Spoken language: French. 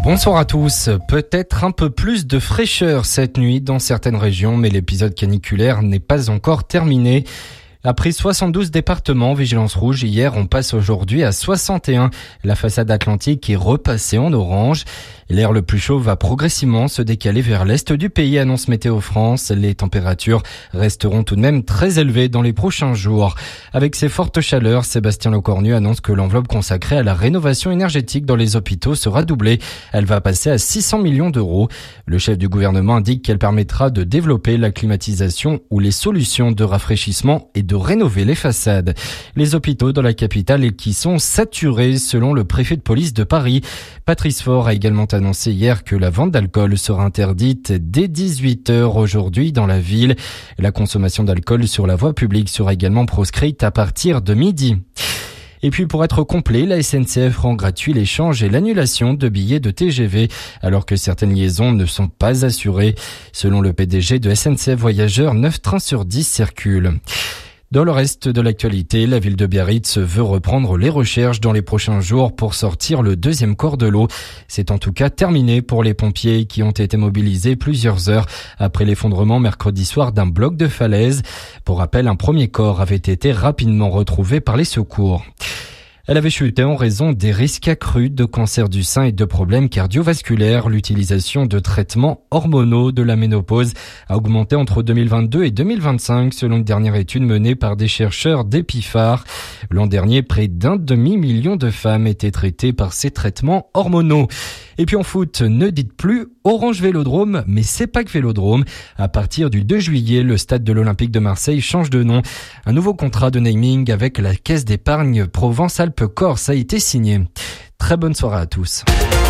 Bonsoir à tous. Peut-être un peu plus de fraîcheur cette nuit dans certaines régions, mais l'épisode caniculaire n'est pas encore terminé. Après 72 départements, vigilance rouge hier, on passe aujourd'hui à 61. La façade atlantique est repassée en orange. L'air le plus chaud va progressivement se décaler vers l'est du pays, annonce Météo France. Les températures resteront tout de même très élevées dans les prochains jours. Avec ces fortes chaleurs, Sébastien Lecornu annonce que l'enveloppe consacrée à la rénovation énergétique dans les hôpitaux sera doublée. Elle va passer à 600 millions d'euros. Le chef du gouvernement indique qu'elle permettra de développer la climatisation ou les solutions de rafraîchissement et de rénover les façades. Les hôpitaux dans la capitale qui sont saturés selon le préfet de police de Paris. Patrice Faure a également annoncé hier que la vente d'alcool sera interdite dès 18h aujourd'hui dans la ville. La consommation d'alcool sur la voie publique sera également proscrite à partir de midi. Et puis pour être complet, la SNCF rend gratuit l'échange et l'annulation de billets de TGV alors que certaines liaisons ne sont pas assurées. Selon le PDG de SNCF Voyageurs, 9 trains sur 10 circulent. Dans le reste de l'actualité, la ville de Biarritz veut reprendre les recherches dans les prochains jours pour sortir le deuxième corps de l'eau. C'est en tout cas terminé pour les pompiers qui ont été mobilisés plusieurs heures après l'effondrement mercredi soir d'un bloc de falaise. Pour rappel, un premier corps avait été rapidement retrouvé par les secours. Elle avait chuté en raison des risques accrus de cancer du sein et de problèmes cardiovasculaires. L'utilisation de traitements hormonaux de la ménopause a augmenté entre 2022 et 2025 selon une dernière étude menée par des chercheurs d'Epiphare. L'an dernier, près d'un demi-million de femmes étaient traitées par ces traitements hormonaux. Et puis en foot, ne dites plus Orange Vélodrome, mais Sepak Vélodrome. À partir du 2 juillet, le stade de l'Olympique de Marseille change de nom. Un nouveau contrat de naming avec la Caisse d'épargne Provence-Alpes-Corse a été signé. Très bonne soirée à tous.